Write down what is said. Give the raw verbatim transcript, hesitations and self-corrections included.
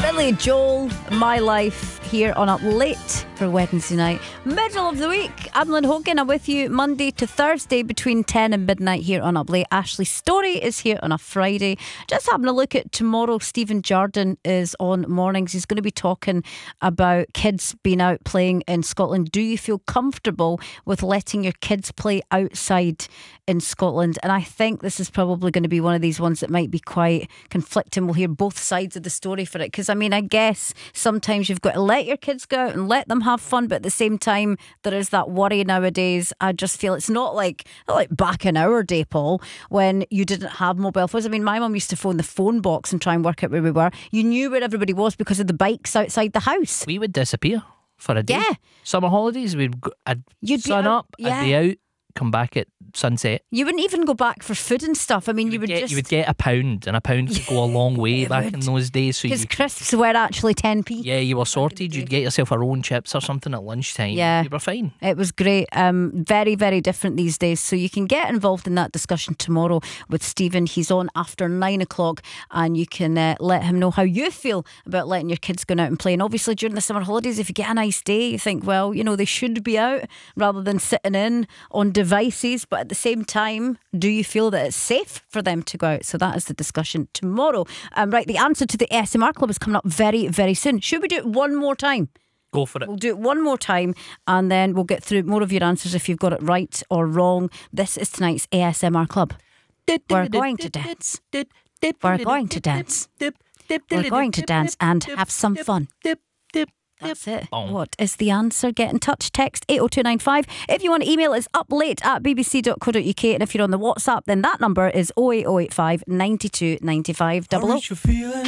Billy Joel, My Life, here on Up Late for Wednesday night. Middle of the week. I'm Lynn Hogan. I'm with you Monday to Thursday between ten and midnight here on Up Late. Ashley Story is here on a Friday. Just having a look at tomorrow. Stephen Jardine is on mornings. He's going to be talking about kids being out playing in Scotland. Do you feel comfortable with letting your kids play outside in Scotland? And I think this is probably going to be one of these ones that might be quite conflicting. We'll hear both sides of the story for it, because I mean, I guess sometimes you've got to let your kids go out and let them have fun, but at the same time there is that worry nowadays. I just feel it's not like not like back in our day, Paul, when you didn't have mobile phones. I mean, my mum used to phone the phone box and try and work out where we were. You knew where everybody was because of the bikes outside the house. We would disappear for a day. Yeah. Summer holidays, we'd go, I'd You'd sun be out, up, yeah. I'd be out, come back at sunset. You wouldn't even go back for food and stuff. I mean, you, You would would, get, just you would get a pound, and a pound could go a long way It back would. in those days. So because you, crisps were actually ten p. yeah, you were sorted. You'd get yourself a roll and chips or something at lunchtime. Yeah. You were fine. It was great. Um, very, very different these days. So you can get involved in that discussion tomorrow with Stephen. He's on after nine o'clock, and you can uh, let him know how you feel about letting your kids go out and play. And obviously during the summer holidays, if you get a nice day, you think, well, you know, they should be out rather than sitting in on devices. But at the same time, do you feel that it's safe for them to go out? So that is the discussion tomorrow. Um, right, the answer to the A S M R Club is coming up very, very soon. Should we do it one more time? Go for it. We'll do it one more time, and then we'll get through more of your answers if you've got it right or wrong. This is tonight's A S M R Club. We're going to dance. We're going to dance. We're going to dance and have some fun. That's it. Bong. What is the answer? Get in touch. Text eight oh two nine five. If you want to email, it's uplate at b b c dot co dot u k. And if you're on the WhatsApp, then that number is oh eight oh eight five, nine two nine five. Double O.